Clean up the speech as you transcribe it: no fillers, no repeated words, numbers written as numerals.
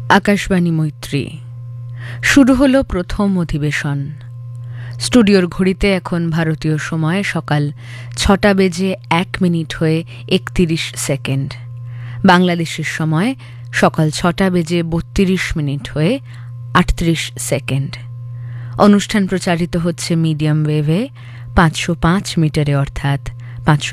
আকাশবাণী মৈত্রী। শুরু হলো প্রথম অধিবেশন। স্টুডিওর ঘড়িতে এখন ভারতীয় সময় সকাল ৬টা বেজে ১ মিনিট হয়ে ৩১ সেকেন্ড। বাংলাদেশের সময় সকাল ৬টা বেজে ৩২ মিনিট হয়ে ৩৮ সেকেন্ড। অনুষ্ঠান প্রচারিত হচ্ছে মিডিয়াম ওয়েভে ৫০৫ মিটারে, অর্থাৎ